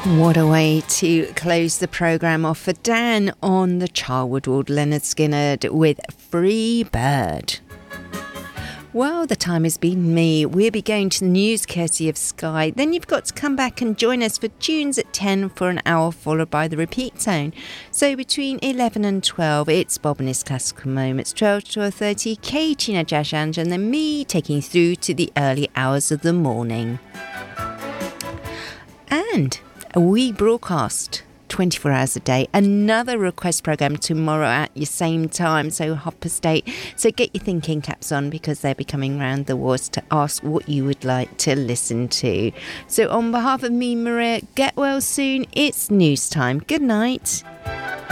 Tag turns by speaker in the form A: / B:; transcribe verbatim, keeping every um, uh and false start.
A: What a way to close the programme off for Dan on the Charwood Ward, Leonard Skinner with Free Bird. Well, the time has been me. We'll be going to the news courtesy of Sky. Then you've got to come back and join us for tunes at ten for an hour, followed by the repeat zone. So between eleven and twelve, it's Bob and his Classical Moments. twelve to twelve thirty, Katie Najash, and then me taking you through to the early hours of the morning. And we broadcast twenty-four hours a day. Another request programme tomorrow at your same time, so half past eight. So get your thinking caps on, because they'll be coming round the wards to ask what you would like to listen to. So on behalf of me, Maria, get well soon. It's news time. Good night.